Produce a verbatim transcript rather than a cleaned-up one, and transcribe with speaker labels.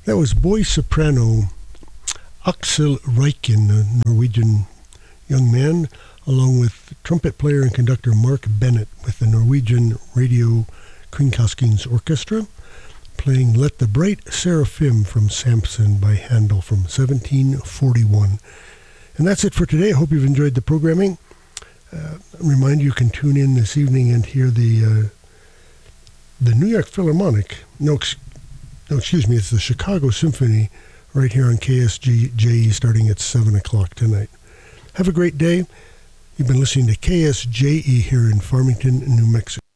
Speaker 1: That was boy soprano Axel Reichen, a Norwegian young man, along with trumpet player and conductor Mark Bennett with the Norwegian Radio Kringkastings Orchestra, playing Let the Bright Seraphim from Samson by Handel from seventeen forty-one. And that's it for today. I hope you've enjoyed the programming. Uh, remind you, you can tune in this evening and hear the uh, the New York Philharmonic. No, ex- no, excuse me, it's the Chicago Symphony right here on K S G J E starting at seven o'clock tonight. Have a great day. You've been listening to K S J E here in Farmington, New Mexico.